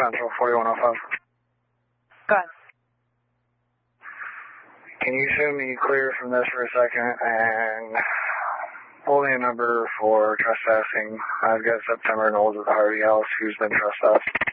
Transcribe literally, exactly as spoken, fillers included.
Central forty-one oh five. Go ahead. Can you show me clear from this for a second and pull me a number for trespassing? I've got September Knowles at the Harvey House who's been trespassed.